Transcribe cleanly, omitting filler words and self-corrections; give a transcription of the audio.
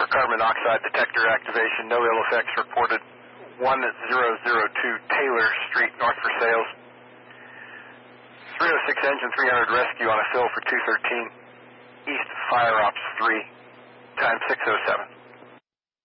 sulfur carbon monoxide detector activation. No ill effects reported. 1002 Taylor Street, North Versailles. 306 engine 300 rescue on a fill for 213. East Fire Ops 3. Time 6:07.